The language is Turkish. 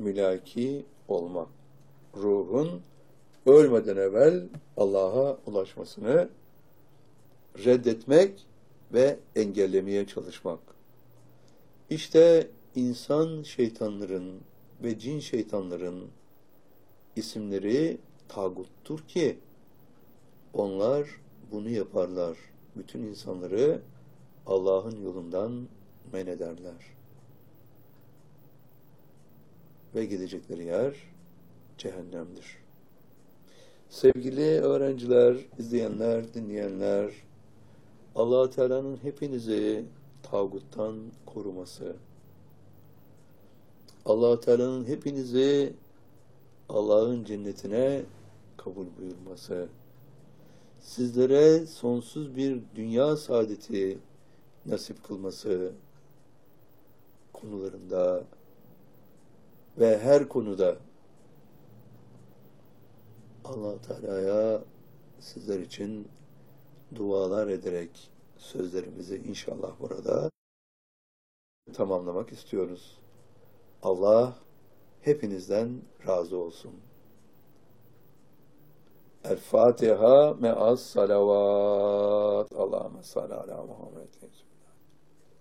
mülaki olmak. Ruhun ölmeden evvel Allah'a ulaşmasını reddetmek ve engellemeye çalışmak. İşte insan şeytanların ve cin şeytanların isimleri tağuttur ki onlar bunu yaparlar. Bütün insanları Allah'ın yolundan men ederler. Ve gidecekleri yer cehennemdir. Sevgili öğrenciler, izleyenler, dinleyenler, Allah-u Teala'nın hepinizi tağuttan koruması, Allah-u Teala'nın hepinizi Allah'ın cennetine kabul buyurması, sizlere sonsuz bir dünya saadeti nasip kılması konularında ve her konuda Allah-u Teala'ya sizler için dualar ederek sözlerimizi inşallah burada tamamlamak istiyoruz. Allah hepinizden razı olsun. El-Fatiha me'as salavat. Allahümme salli ala Muhammed.